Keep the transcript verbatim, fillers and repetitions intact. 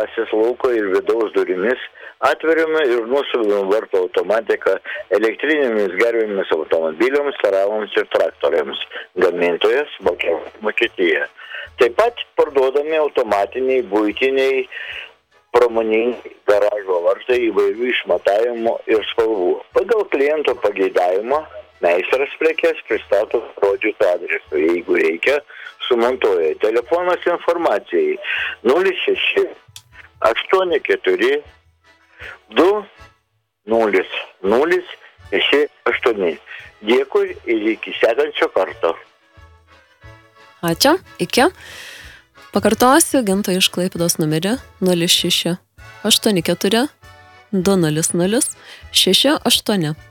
klasės lauko ir vidaus durimis, atveriame ir nusuvime vartų automatiką elektrinėmis gervėmis automobiliams, taravams ir traktoriams. Gamintojas Vokietija. Taip pat parduodami automatiniai, buitiniai, pramoniniai garažo vartai įvairių išmatavimų ir spalvų. Pagal kliento pageidavimą meistras prekes pristato nurodytu adresu. Jeigu reikia, sumontuoja. Telefonas informacijai nulis šeši aštuoni keturi du nulis nulis šeši aštuoni. Dėkui ir iki sekančio karto. Ačiū, iki. Pakartosiu Ginto iš Klaipėdos numerį nulis šeši aštuoni keturi du nulis nulis šeši aštuoni.